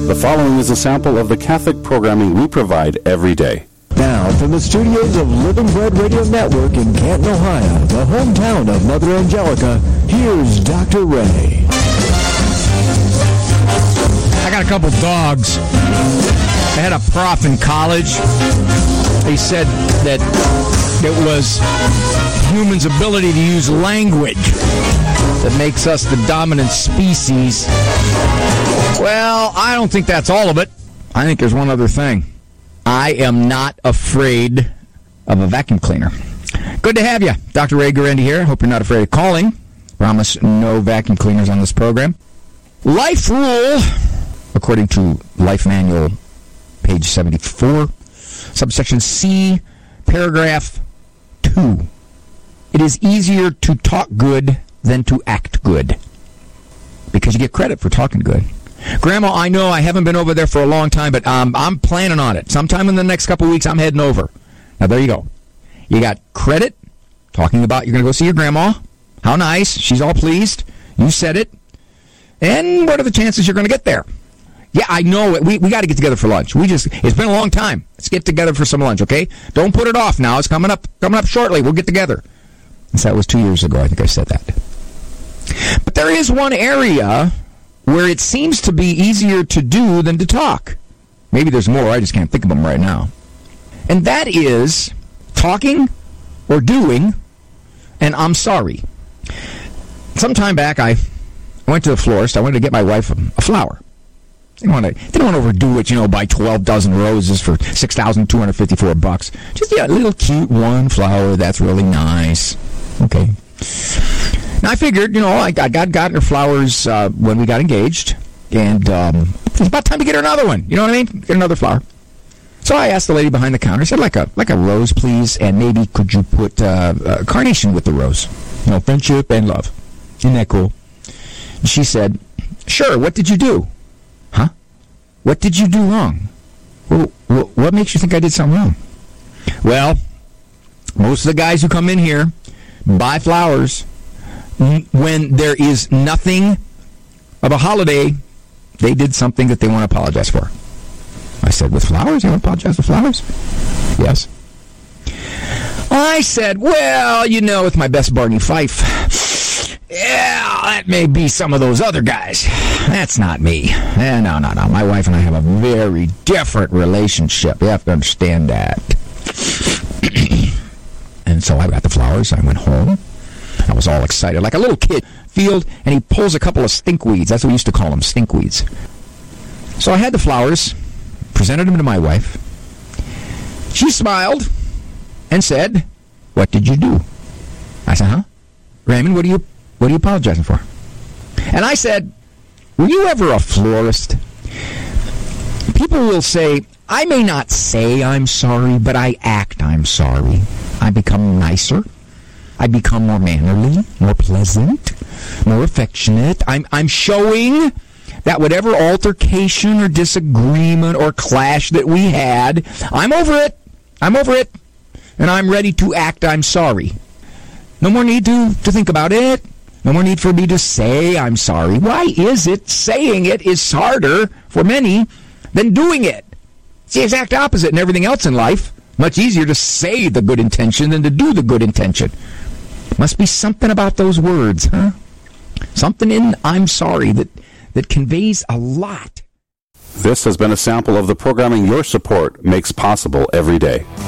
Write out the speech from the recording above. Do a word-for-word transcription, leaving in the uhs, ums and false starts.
The following is a sample of the Catholic programming we provide every day. Now, from the studios of Living Bread Radio Network in Canton, Ohio, the hometown of Mother Angelica, here's Doctor Ray. I got a couple dogs. I had a prof in college. They said that it was humans' ability to use language that makes us the dominant species. Well, I don't think that's all of it. I think there's one other thing. I am not afraid of a vacuum cleaner. Good to have you. Doctor Ray Guarendi here. Hope you're not afraid of calling. Promise no vacuum cleaners on this program. Life rule, according to Life Manual, page seventy-four, subsection C, paragraph two. It is easier to talk good than to act good, because you get credit for talking good. Grandma, I know I haven't been over there for a long time, but um, I'm planning on it. Sometime in the next couple of weeks, I'm heading over. Now, there you go. You got credit, talking about you're going to go see your grandma. How nice. She's all pleased. You said it. And what are the chances you're going to get there? Yeah, I know. We we got to get together for lunch. We just It's been a long time. Let's get together for some lunch, okay? Don't put it off now. It's coming up coming up shortly. We'll get together. So that was two years ago, I think I said that. But there is one area where it seems to be easier to do than to talk. Maybe there's more, I just can't think of them right now. And that is talking or doing an I'm sorry. Some time back, I went to the florist. I wanted to get my wife a, a flower. Didn't want to didn't want to overdo it, you know, buy twelve dozen roses for six thousand two hundred fifty-four bucks. Just, yeah, a little cute one flower that's really nice. Okay. Now, I figured, you know, I, I got gotten her flowers uh, when we got engaged, and um, it was about time to get her another one. You know what I mean? Get another flower. So I asked the lady behind the counter, I said, like a like a rose, please, and maybe could you put uh, a carnation with the rose? You know, friendship and love. Isn't that cool? And she said, sure, what did you do? Huh? What did you do wrong? Well, what makes you think I did something wrong? Well, most of the guys who come in here buy flowers when there is nothing of a holiday. They did something that they want to apologize for. I said, with flowers? You want to apologize for flowers? Yes. I said, well, you know, with my best Barney Fife, yeah, that may be some of those other guys. That's not me. Eh, no, no, no. My wife and I have a very different relationship. You have to understand that. And so I got the flowers. I went home. I was all excited, like a little kid. Field, and he pulls a couple of stinkweeds. That's what we used to call them, stinkweeds. So I had the flowers, presented them to my wife. She smiled and said, what did you do? I said, huh? Raymond, what are you, what are you apologizing for? And I said, were you ever a florist? People will say, I may not say I'm sorry, but I act I'm sorry. I become nicer. I become more mannerly, more pleasant, more affectionate. I'm I'm showing that whatever altercation or disagreement or clash that we had, I'm over it. I'm over it. And I'm ready to act I'm sorry. No more need to, to think about it. No more need for me to say I'm sorry. Why is it saying it is harder for many than doing it? It's the exact opposite in everything else in life. Much easier to say the good intention than to do the good intention. Must be something about those words, huh? Something in I'm sorry that, that conveys a lot. This has been a sample of the programming your support makes possible every day.